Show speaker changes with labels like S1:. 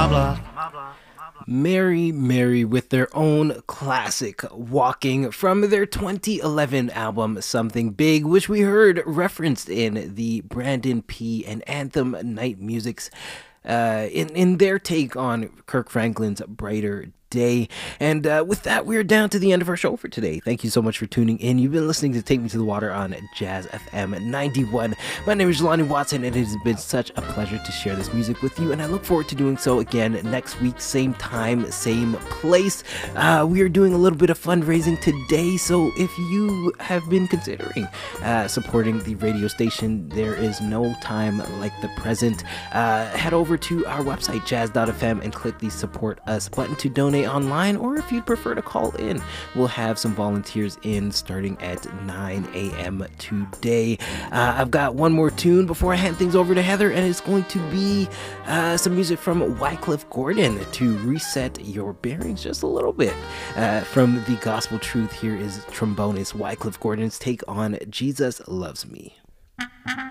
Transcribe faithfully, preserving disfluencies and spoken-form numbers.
S1: Mary Mary with their own classic Walking from their twenty eleven album Something Big, which we heard referenced in the Brandon P. and Anthem Night Music's uh, in, in their take on Kirk Franklin's Brighter Day. And uh, with that, we're down to the end of our show for today. Thank you so much for tuning in. You've been listening to Take Me to the Water on Jazz F M ninety-one. My name is Jelani Watson, and it has been such a pleasure to share this music with you, and I look forward to doing so again next week, same time, same place. Uh, we are doing a little bit of fundraising today, so if you have been considering uh, supporting the radio station, there is no time like the present. Uh, head over to our website, jazz dot f m, and click the Support Us button to donate online, or if you'd prefer to call in, we'll have some volunteers in starting at nine a.m. today. Uh, I've got one more tune before I hand things over to Heather, and it's going to be uh, some music from Wycliffe Gordon to reset your bearings just a little bit. Uh, from the Gospel Truth, here is trombonist Wycliffe Gordon's take on Jesus Loves Me.